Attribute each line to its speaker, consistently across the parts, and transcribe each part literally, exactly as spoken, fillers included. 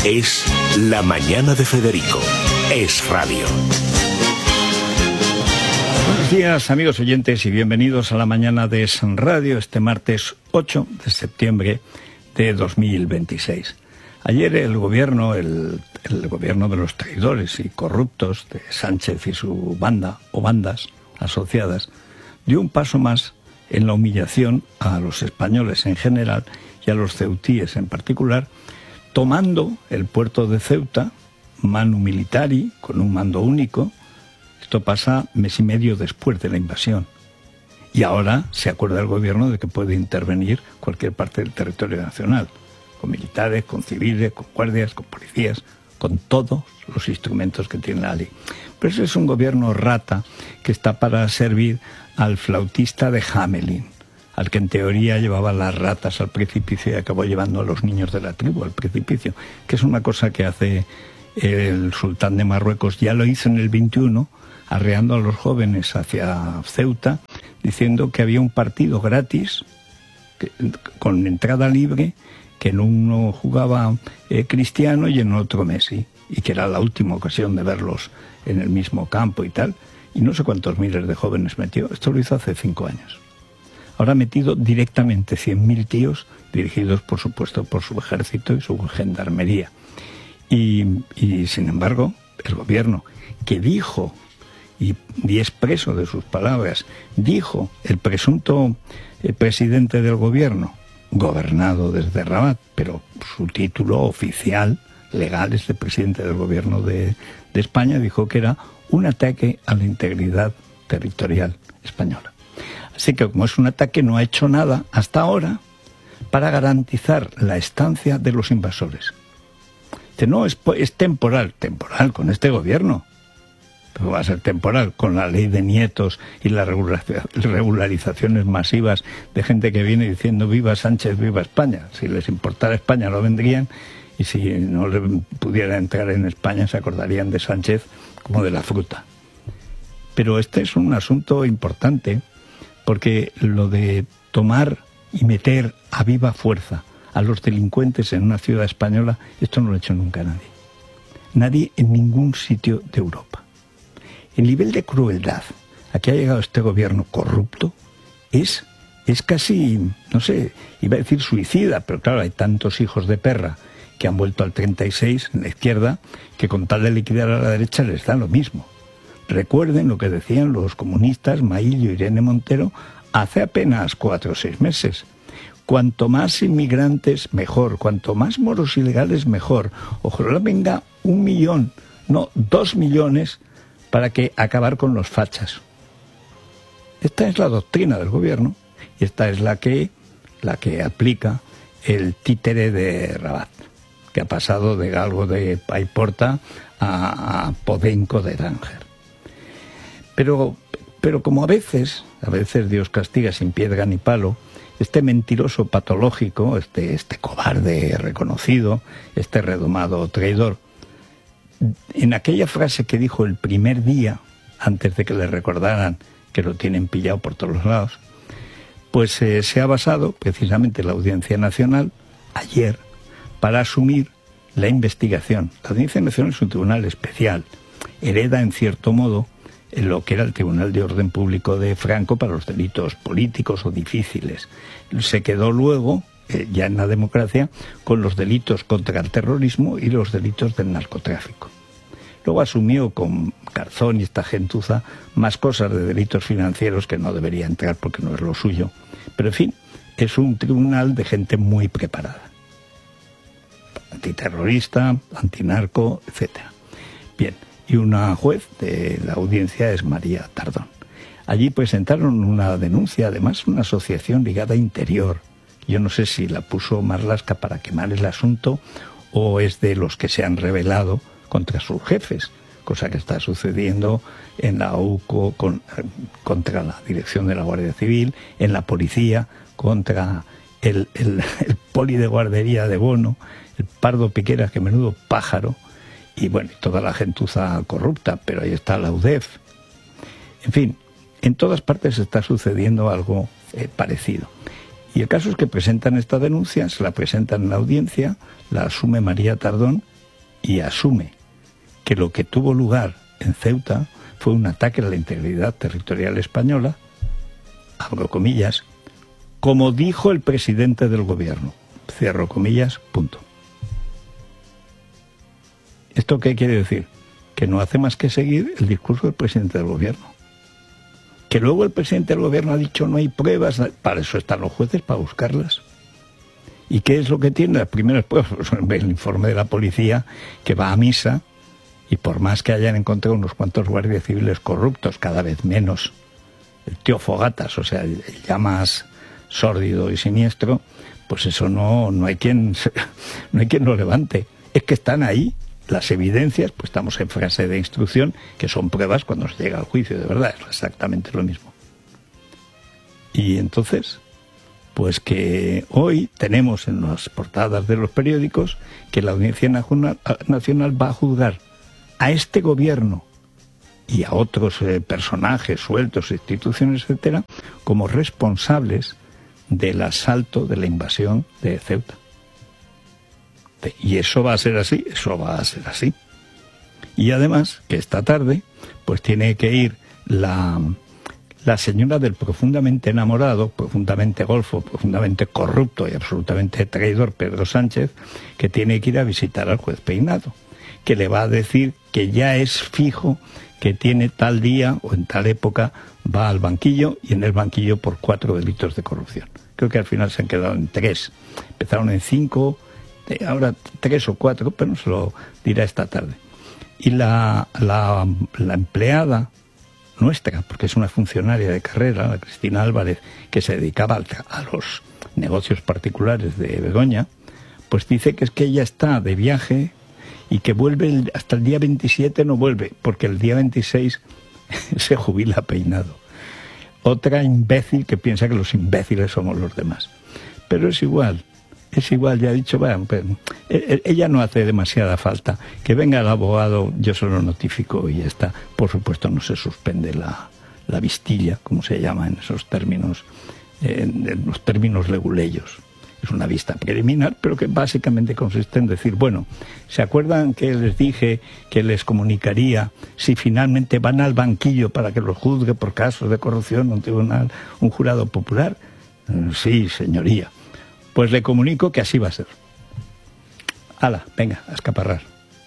Speaker 1: Es La Mañana de Federico. Es radio.
Speaker 2: Buenos días, amigos oyentes, y bienvenidos a La Mañana de Es Radio, este martes ocho de septiembre de dos mil veintiséis. Ayer el gobierno, el, el gobierno de los traidores y corruptos de Sánchez y su banda o bandas asociadas, dio un paso más en la humillación a los españoles en general y a los ceutíes en particular, tomando el puerto de Ceuta, manu militari, con un mando único. Esto pasa mes y medio después de la invasión. Y ahora se acuerda el gobierno de que puede intervenir cualquier parte del territorio nacional, con militares, con civiles, con guardias, con policías, con todos los instrumentos que tiene la ley. Pero ese es un gobierno rata que está para servir al flautista de Hamelin, al que en teoría llevaba las ratas al precipicio y acabó llevando a los niños de la tribu al precipicio, que es una cosa que hace el sultán de Marruecos. Ya lo hizo en el veintiuno, arreando a los jóvenes hacia Ceuta, diciendo que había un partido gratis, que, con entrada libre, que en uno jugaba eh, Cristiano y en otro Messi, y que era la última ocasión de verlos en el mismo campo y tal, y no sé cuántos miles de jóvenes metió. Esto lo hizo hace cinco años. Ahora ha metido directamente cien mil tíos, dirigidos por supuesto por su ejército y su gendarmería. Y, y sin embargo, el gobierno que dijo, y, y expreso de sus palabras, dijo el presunto eh, presidente del gobierno, gobernado desde Rabat, pero su título oficial, legal, es de presidente del gobierno de, de España, dijo que era un ataque a la integridad territorial española. Así que como es un ataque, no ha hecho nada hasta ahora para garantizar la estancia de los invasores. Dice, no, es, es temporal, temporal con este gobierno. Pero va a ser temporal con la ley de nietos y las regularizaciones masivas de gente que viene diciendo viva Sánchez, viva España. Si les importara España lo vendrían, y si no le pudiera entrar en España se acordarían de Sánchez como de la fruta. Pero este es un asunto importante, porque lo de tomar y meter a viva fuerza a los delincuentes en una ciudad española, esto no lo ha hecho nunca nadie. Nadie en ningún sitio de Europa. El nivel de crueldad a que ha llegado este gobierno corrupto es, es casi, no sé, iba a decir suicida, pero claro, hay tantos hijos de perra que han vuelto al treinta y seis en la izquierda, que con tal de liquidar a la derecha les da lo mismo. Recuerden lo que decían los comunistas, Maillo y Irene Montero, hace apenas cuatro o seis meses. Cuanto más inmigrantes, mejor. Cuanto más moros ilegales, mejor. Ojalá venga un millón, no, dos millones, para que acabar con los fachas. Esta es la doctrina del gobierno, y esta es la que, la que aplica el títere de Rabat, que ha pasado de Galgo de Paiporta a, a Podenco de Tánger. Pero, pero como a veces, a veces Dios castiga sin piedra ni palo, este mentiroso patológico, este, este cobarde reconocido, este redomado traidor, en aquella frase que dijo el primer día, antes de que le recordaran que lo tienen pillado por todos los lados, pues eh, se ha basado precisamente la Audiencia Nacional, ayer, para asumir la investigación. La Audiencia Nacional es un tribunal especial, hereda en cierto modo en lo que era el Tribunal de Orden Público de Franco para los delitos políticos o difíciles. Se quedó luego, eh, ya en la democracia, con los delitos contra el terrorismo y los delitos del narcotráfico. Luego asumió con Garzón y esta gentuza más cosas de delitos financieros que no debería entrar porque no es lo suyo. Pero en fin, es un tribunal de gente muy preparada. Antiterrorista, antinarco, etcétera. Bien. Y una juez de la audiencia es María Tardón. Allí presentaron una denuncia, además una asociación ligada a Interior. Yo no sé si la puso Marlaska para quemar el asunto o es de los que se han rebelado contra sus jefes, cosa que está sucediendo en la U C O con, contra la dirección de la Guardia Civil, en la policía contra el, el, el poli de guardería de Bono, el Pardo Piqueras, que menudo pájaro, y bueno, toda la gentuza corrupta, pero ahí está la U D E F. En fin, en todas partes está sucediendo algo eh, parecido. Y el caso es que presentan esta denuncia, se la presentan en la audiencia, la asume María Tardón, y asume que lo que tuvo lugar en Ceuta fue un ataque a la integridad territorial española, abro comillas, como dijo el presidente del gobierno, cierro comillas, punto. ¿Esto qué quiere decir? Que no hace más que seguir el discurso del presidente del gobierno. Que luego el presidente del gobierno ha dicho no hay pruebas, para eso están los jueces, para buscarlas. ¿Y qué es lo que tiene? Las primeras pruebas, el informe de la policía que va a misa, y por más que hayan encontrado unos cuantos guardias civiles corruptos, cada vez menos, el tío Fogatas, o sea, el ya más sórdido y siniestro, pues eso no, no hay quien no hay quien lo levante. Es que están ahí las evidencias, pues estamos en fase de instrucción, que son pruebas cuando se llega al juicio, de verdad, es exactamente lo mismo. Y entonces, pues que hoy tenemos en las portadas de los periódicos que la Audiencia Nacional va a juzgar a este gobierno y a otros eh, personajes sueltos, instituciones, etcétera, como responsables del asalto, de la invasión de Ceuta. Y eso va a ser así, eso va a ser así. Y además, que esta tarde, pues tiene que ir la, la señora del profundamente enamorado, profundamente golfo, profundamente corrupto y absolutamente traidor Pedro Sánchez, que tiene que ir a visitar al juez Peinado, que le va a decir que ya es fijo que tiene tal día o en tal época va al banquillo, y en el banquillo por cuatro delitos de corrupción. Creo que al final se han quedado en tres. Empezaron en cinco, ahora tres o cuatro, pero no se lo dirá esta tarde. Y la, la, la empleada nuestra, porque es una funcionaria de carrera, la Cristina Álvarez, que se dedicaba a los negocios particulares de Begoña, pues dice que es que ella está de viaje y que vuelve el, hasta el día veintisiete no vuelve, porque el día veintiséis se jubila Peinado. Otra imbécil que piensa que los imbéciles somos los demás. Pero es igual, es igual, ya he dicho, bueno, pues, ella no hace demasiada falta. Que venga el abogado, yo se lo notifico y ya está. Por supuesto no se suspende la, la vistilla, como se llama en esos términos, en, en los términos leguleyos. Es una vista preliminar, pero que básicamente consiste en decir, bueno, ¿se acuerdan que les dije que les comunicaría si finalmente van al banquillo para que los juzgue por casos de corrupción un tribunal, un jurado popular? Sí, señoría. Pues le comunico que así va a ser. Hala, venga, a escaparrar.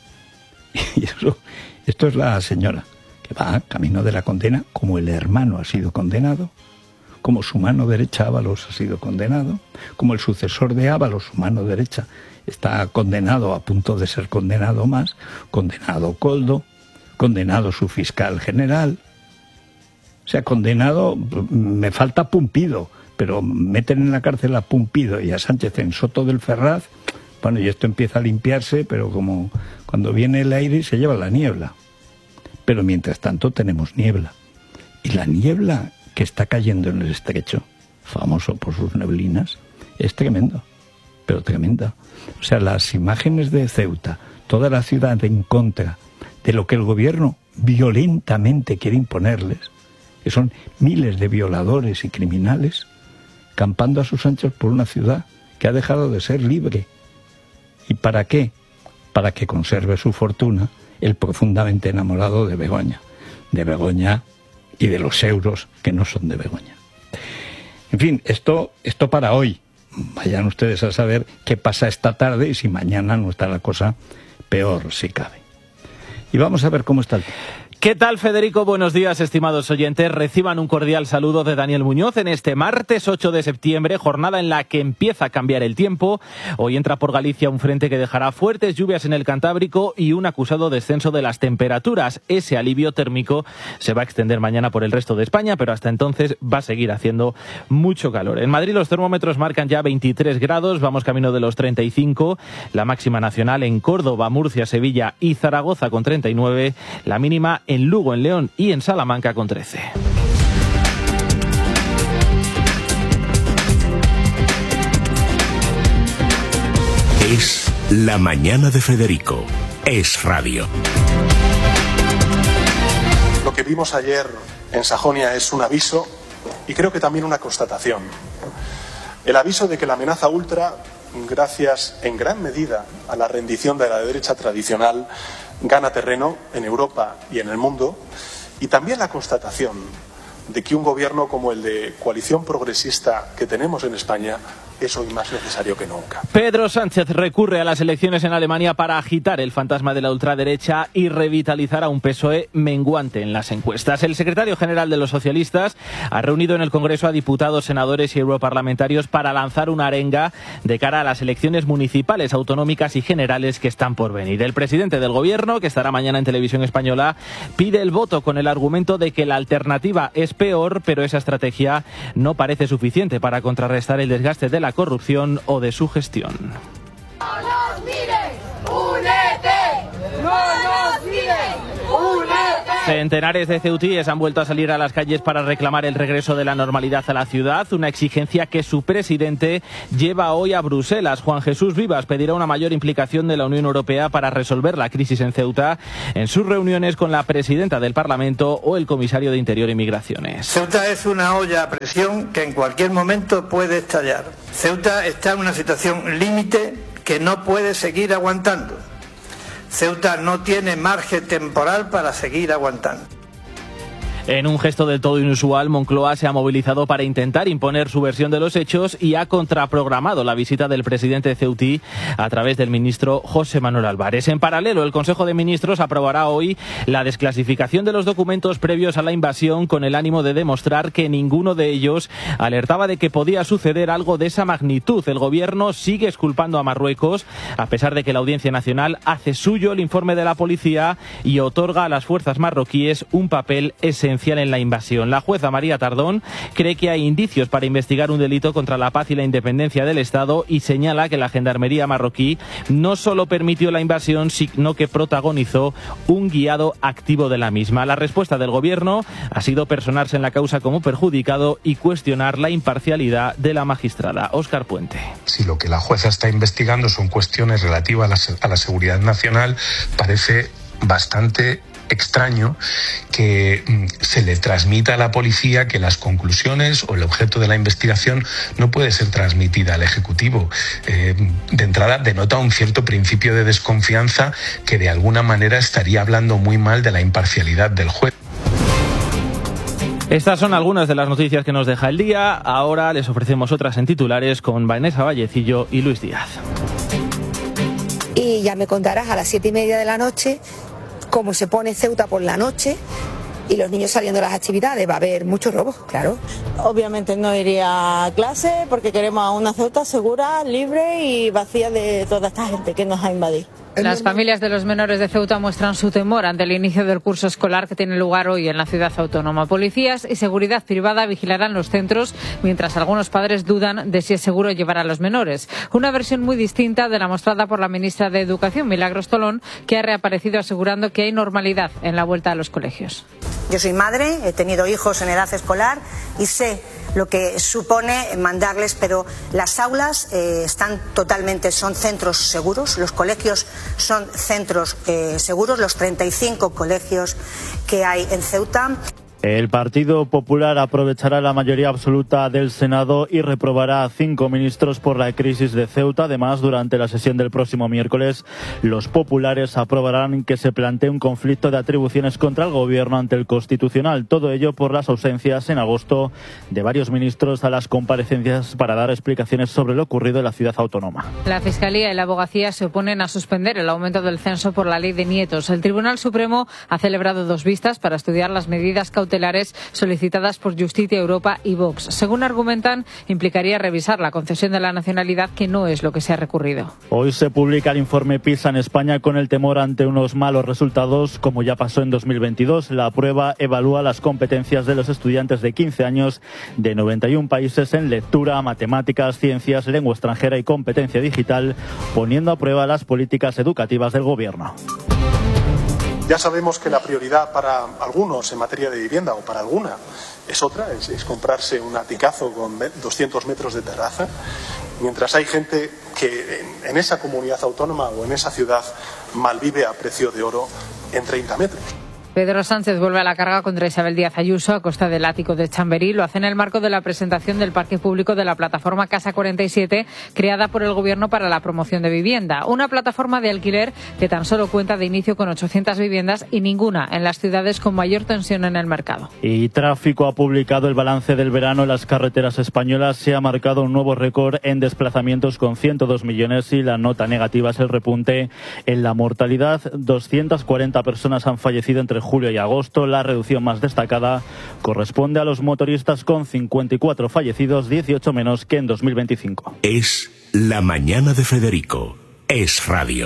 Speaker 2: Y eso, esto es la señora que va camino de la condena, como el hermano ha sido condenado, como su mano derecha Ábalos ha sido condenado, como el sucesor de Ábalos, su mano derecha, está condenado, a punto de ser condenado más, condenado Koldo, condenado su fiscal general. O sea, condenado, me falta Pumpido, pero meten en la cárcel a Pumpido y a Sánchez en Soto del Ferraz. Bueno, y esto empieza a limpiarse, pero como cuando viene el aire se lleva la niebla. Pero mientras tanto tenemos niebla. Y la niebla que está cayendo en el estrecho, famoso por sus neblinas, es tremendo, pero tremenda. O sea, las imágenes de Ceuta, toda la ciudad en contra de lo que el gobierno violentamente quiere imponerles, que son miles de violadores y criminales, campando a sus anchos por una ciudad que ha dejado de ser libre. ¿Y para qué? Para que conserve su fortuna el profundamente enamorado de Begoña, de Begoña y de los euros que no son de Begoña. En fin, esto, esto para hoy. Vayan ustedes a saber qué pasa esta tarde y si mañana no está la cosa peor, si cabe. Y vamos a ver cómo está el tiempo.
Speaker 3: ¿Qué tal, Federico? Buenos días, estimados oyentes. Reciban un cordial saludo de Daniel Muñoz en este martes ocho de septiembre, jornada en la que empieza a cambiar el tiempo. Hoy entra por Galicia un frente que dejará fuertes lluvias en el Cantábrico y un acusado descenso de las temperaturas. Ese alivio térmico se va a extender mañana por el resto de España, pero hasta entonces va a seguir haciendo mucho calor. En Madrid los termómetros marcan ya veintitrés grados, vamos camino de los treinta y cinco. La máxima nacional en Córdoba, Murcia, Sevilla y Zaragoza con treinta y nueve. La mínima en Lugo, en León y en Salamanca con trece.
Speaker 1: Es La Mañana de Federico. Es radio.
Speaker 4: Lo que vimos ayer en Sajonia es un aviso y creo que también una constatación. El aviso de que la amenaza ultra gracias en gran medida a la rendición de la derecha tradicional, gana terreno en Europa y en el mundo, y también la constatación de que un gobierno como el de coalición progresista que tenemos en España es hoy más necesario que nunca.
Speaker 3: Pedro Sánchez recurre a las elecciones en Alemania para agitar el fantasma de la ultraderecha y revitalizar a un P S O E menguante en las encuestas. El secretario general de los socialistas ha reunido en el Congreso a diputados, senadores y europarlamentarios para lanzar una arenga de cara a las elecciones municipales, autonómicas y generales que están por venir. El presidente del Gobierno, que estará mañana en Televisión Española, pide el voto con el argumento de que la alternativa es peor, pero esa estrategia no parece suficiente para contrarrestar el desgaste de la corrupción o de su gestión.
Speaker 5: ¡No nos miren! ¡Únete! ¡No nos miren! ¡Únete!
Speaker 3: Centenares de ceutíes han vuelto a salir a las calles para reclamar el regreso de la normalidad a la ciudad, una exigencia que su presidente lleva hoy a Bruselas. Juan Jesús Vivas pedirá una mayor implicación de la Unión Europea para resolver la crisis en Ceuta en sus reuniones con la presidenta del Parlamento o el comisario de Interior y Migraciones.
Speaker 6: Ceuta es una olla a presión que en cualquier momento puede estallar. Ceuta está en una situación límite que no puede seguir aguantando. Ceuta no tiene margen temporal para seguir aguantando.
Speaker 3: En un gesto del todo inusual, Moncloa se ha movilizado para intentar imponer su versión de los hechos y ha contraprogramado la visita del presidente ceutí a través del ministro José Manuel Álvarez. En paralelo, el Consejo de Ministros aprobará hoy la desclasificación de los documentos previos a la invasión con el ánimo de demostrar que ninguno de ellos alertaba de que podía suceder algo de esa magnitud. El Gobierno sigue exculpando a Marruecos, a pesar de que la Audiencia Nacional hace suyo el informe de la policía y otorga a las fuerzas marroquíes un papel esencial en la invasión. La jueza María Tardón cree que hay indicios para investigar un delito contra la paz y la independencia del Estado y señala que la gendarmería marroquí no solo permitió la invasión, sino que protagonizó un guiado activo de la misma. La respuesta del Gobierno ha sido personarse en la causa como perjudicado y cuestionar la imparcialidad de la magistrada. Óscar Puente.
Speaker 7: Si lo que la jueza está investigando son cuestiones relativas a la, a la seguridad nacional, parece bastante extraño que se le transmita a la policía que las conclusiones o el objeto de la investigación no puede ser transmitida al Ejecutivo. Eh, de entrada denota un cierto principio de desconfianza que de alguna manera estaría hablando muy mal de la imparcialidad del juez.
Speaker 3: Estas son algunas de las noticias que nos deja el día. Ahora les ofrecemos otras en titulares con Vanessa Vallecillo y Luis Díaz.
Speaker 8: Y ya me contarás a las siete y media de la noche cómo se pone Ceuta por la noche y los niños saliendo de las actividades. Va a haber muchos robos, claro.
Speaker 9: Obviamente no iría a clase porque queremos a una Ceuta segura, libre y vacía de toda esta gente que nos ha invadido.
Speaker 10: Las familias de los menores de Ceuta muestran su temor ante el inicio del curso escolar que tiene lugar hoy en la ciudad autónoma. Policías y seguridad privada vigilarán los centros, mientras algunos padres dudan de si es seguro llevar a los menores. Una versión muy distinta de la mostrada por la ministra de Educación, Milagros Tolón, que ha reaparecido asegurando que hay normalidad en la vuelta a los colegios.
Speaker 11: Yo soy madre, he tenido hijos en edad escolar y sé lo que supone mandarles, pero las aulas eh, están totalmente, son centros seguros, los colegios son centros eh, seguros, los treinta y cinco colegios que hay en Ceuta.
Speaker 12: El Partido Popular aprovechará la mayoría absoluta del Senado y reprobará a cinco ministros por la crisis de Ceuta. Además, durante la sesión del próximo miércoles, los populares aprobarán que se plantee un conflicto de atribuciones contra el Gobierno ante el Constitucional. Todo ello por las ausencias en agosto de varios ministros a las comparecencias para dar explicaciones sobre lo ocurrido en la ciudad autónoma.
Speaker 10: La Fiscalía y la Abogacía se oponen a suspender el aumento del censo por la ley de nietos. El Tribunal Supremo ha celebrado dos vistas para estudiar las medidas cautelares solicitadas por Justicia Europa y Vox. Según argumentan, implicaría revisar la concesión de la nacionalidad, que no es lo que se ha recurrido.
Speaker 12: Hoy se publica el informe PISA en España con el temor ante unos malos resultados, como ya pasó en dos mil veintidós. La prueba evalúa las competencias de los estudiantes de quince años de noventa y uno países en lectura, matemáticas, ciencias, lengua extranjera y competencia digital, poniendo a prueba las políticas educativas del Gobierno.
Speaker 4: Ya sabemos que la prioridad para algunos en materia de vivienda, o para alguna, es otra, es, es comprarse un aticazo con doscientos metros de terraza, mientras hay gente que en, en esa comunidad autónoma o en esa ciudad malvive a precio de oro en treinta metros.
Speaker 10: Pedro Sánchez vuelve a la carga contra Isabel Díaz Ayuso a costa del ático de Chamberí. Lo hace en el marco de la presentación del parque público de la plataforma Casa cuarenta y siete, creada por el Gobierno para la promoción de vivienda. Una plataforma de alquiler que tan solo cuenta de inicio con ochocientas viviendas y ninguna en las ciudades con mayor tensión en el mercado.
Speaker 12: Y Tráfico ha publicado el balance del verano en las carreteras españolas. Se ha marcado un nuevo récord en desplazamientos con ciento dos millones y la nota negativa es el repunte en la mortalidad. doscientas cuarenta personas han fallecido entre julio y agosto. La reducción más destacada corresponde a los motoristas con cincuenta y cuatro fallecidos, dieciocho menos que en dos mil veinticinco.
Speaker 1: Es La Mañana de Federico. Es Radio.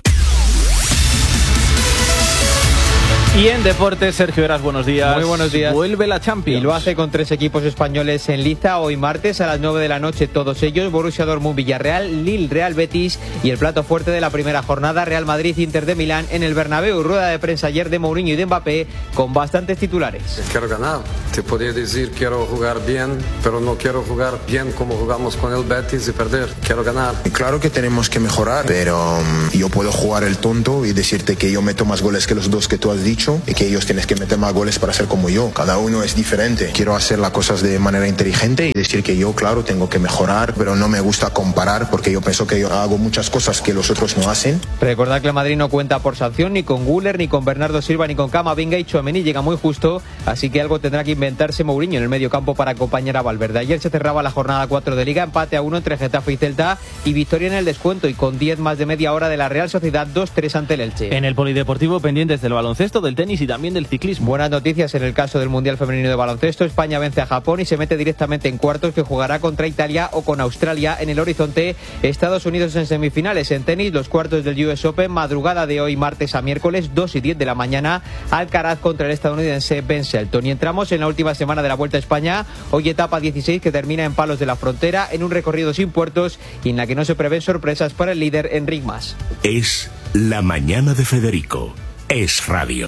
Speaker 3: Y en deportes, Sergio Heras, buenos días.
Speaker 13: Muy buenos días.
Speaker 3: Vuelve la Champions.
Speaker 13: Y lo hace con tres equipos españoles en liza. Hoy martes a las nueve de la noche todos ellos. Borussia Dortmund, Villarreal, Lille, Real Betis. Y el plato fuerte de la primera jornada, Real Madrid, Inter de Milán en el Bernabéu. Rueda de prensa ayer de Mourinho y de Mbappé con bastantes titulares.
Speaker 14: Quiero ganar. Te podría decir quiero jugar bien, pero no quiero jugar bien como jugamos con el Betis y perder. Quiero ganar.
Speaker 15: Claro que tenemos que mejorar, pero um, yo puedo jugar el tonto y decirte que yo meto más goles que los dos que tú has dicho y que ellos tienes que meter más goles para ser como yo. Cada uno es diferente. Quiero hacer las cosas de manera inteligente y decir que yo, claro, tengo que mejorar, pero no me gusta comparar porque yo pienso que yo hago muchas cosas que los otros no hacen.
Speaker 13: Recordad que el Madrid no cuenta por sanción ni con Güler, ni con Bernardo Silva, ni con Camavinga, y Tchouaméni llega muy justo, así que algo tendrá que inventarse Mourinho en el medio campo para acompañar a Valverde. Ayer se cerraba la jornada cuatro de Liga, empate a uno entre Getafe y Celta y victoria en el descuento, y con diez más de media hora de la Real Sociedad, dos tres ante el Elche.
Speaker 3: En el polideportivo, pendientes del baloncesto, del tenis y también del ciclismo.
Speaker 13: Buenas noticias en el caso del Mundial Femenino de Baloncesto. España vence a Japón y se mete directamente en cuartos, que jugará contra Italia o con Australia. En el horizonte, Estados Unidos en semifinales. En tenis, los cuartos del U S Open, madrugada de hoy martes a miércoles, dos y diez de la mañana, Alcaraz contra el estadounidense Ben Shelton. Y entramos en la última semana de la Vuelta a España, hoy etapa dieciséis que termina en Palos de la Frontera, en un recorrido sin puertos y en la que no se prevén sorpresas para el líder Enric Mas.
Speaker 1: Es La Mañana de Federico. Es Radio.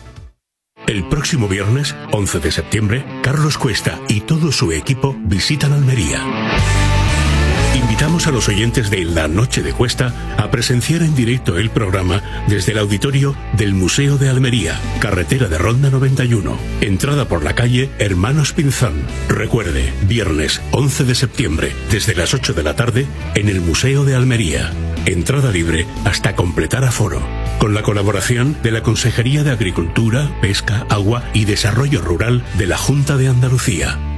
Speaker 1: El próximo viernes, once de septiembre, Carlos Cuesta y todo su equipo visitan Almería. Invitamos a los oyentes de La Noche de Cuesta a presenciar en directo el programa desde el auditorio del Museo de Almería, carretera de Ronda noventa y uno, entrada por la calle Hermanos Pinzón. Recuerde, viernes once de septiembre, desde las ocho de la tarde, en el Museo de Almería. Entrada libre hasta completar aforo. Con la colaboración de la Consejería de Agricultura, Pesca, Agua y Desarrollo Rural de la Junta de Andalucía.